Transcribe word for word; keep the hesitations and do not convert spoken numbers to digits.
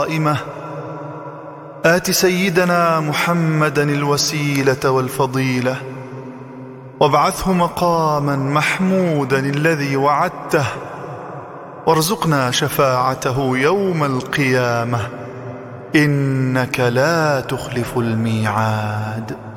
قائمة آت سيدنا محمدا الوسيلة والفضيلة وابعثه مقاما محمودا الذي وعدته وارزقنا شفاعته يوم القيامة إنك لا تخلف الميعاد.